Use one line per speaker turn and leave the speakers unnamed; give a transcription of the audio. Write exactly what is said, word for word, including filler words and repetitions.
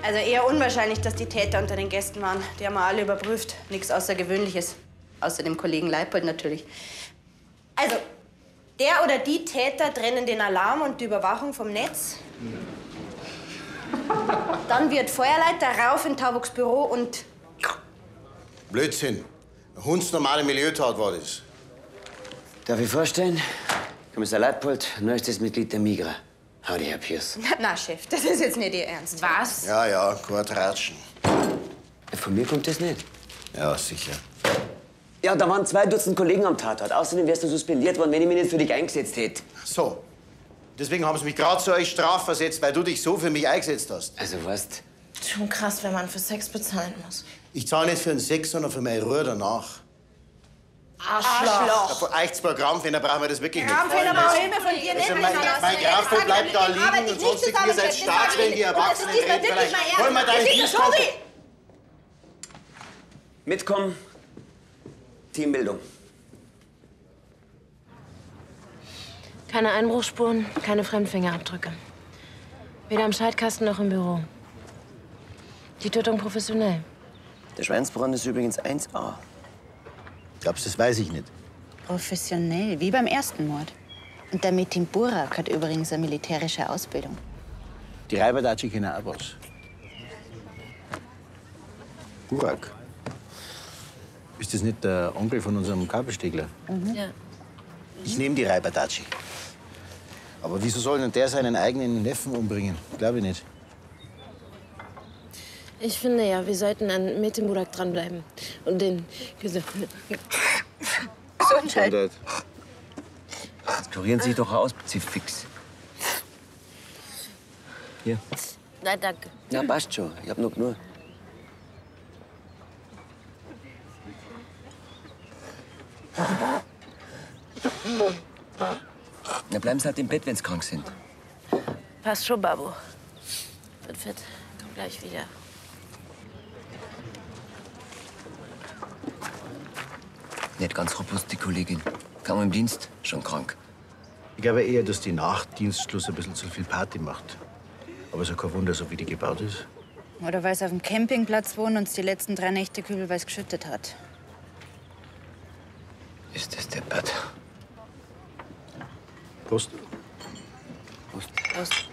Also eher unwahrscheinlich, dass die Täter unter den Gästen waren. Die haben wir alle überprüft. Nichts Außergewöhnliches. Außer dem Kollegen Leipold natürlich. Also, der oder die Täter trennen den Alarm und die Überwachung vom Netz. Dann wird Feuerleiter rauf in Tauboks Büro und...
Blödsinn. Eine hundsnormale Milieutat war das.
Darf ich vorstellen? Kommissar Leipold, neuestes Mitglied der Migra. Howdy, Herr Pierce.
Na, Chef, das ist jetzt nicht Ihr Ernst. Was?
Ja, ja, kein Tratschen.
Von mir kommt das nicht.
Ja, sicher.
Ja, da waren zwei Dutzend Kollegen am Tatort. Außerdem wärst du suspendiert worden, wenn ich mich nicht für dich eingesetzt hätte.
So. Deswegen haben sie mich gerade zu euch strafversetzt, weil du dich so für mich eingesetzt hast.
Also, weißt
Schon krass, wenn man für Sex bezahlen muss.
Ich zahle nicht für den Sex, sondern für meine Ruhe danach.
Arschloch.
Von euch zwei Grammfehler brauchen wir das wirklich nicht.
Grammfehler brauche ich immer von dir
Also
nicht.
mein, mein Grafel bleibt da liegen und sonst ihr seid Staatsmänner, die Erwachsenen reden. Vielleicht hol mal deinen Dienstkonto.
Mitkommen. Teambildung.
Keine Einbruchsspuren, keine Fremdfingerabdrücke. Weder am Schaltkasten noch im Büro. Die Tötung professionell.
Der Schweinsbrand ist übrigens eins A.
Glaubst du, das weiß ich nicht.
Professionell, wie beim ersten Mord. Und der Metin Burak hat übrigens eine militärische Ausbildung.
Die Reiberdatschi kennen auch was. Burak. Ist das nicht der Onkel von unserem Kabelstegler?
Mhm. Ja.
Ich nehme die Reiberdatschi. Aber wieso soll denn der seinen eigenen Neffen umbringen? Glaube ich nicht.
Ich finde ja, wir sollten an Metin Burak dranbleiben. Und den...
Gesundheit. Jetzt kurieren Sie sich doch aus, Sie fix. Hier.
Nein, danke.
Ja, passt schon. Ich hab noch genug. Na, bleiben Sie halt im Bett, wenn Sie krank sind.
Passt schon, Babu. Wird fit. Komm gleich wieder.
Nicht ganz robust, die Kollegin. Kaum im Dienst, schon krank.
Ich glaube eher, dass die nach Dienstschluss ein bisschen zu viel Party macht. Aber ist ja kein Wunder, so wie die gebaut ist.
Oder weil sie auf dem Campingplatz wohnen und es die letzten drei Nächte kübelweiß geschüttet hat.
Ist das der Bad?
Prost.
Prost.
Prost.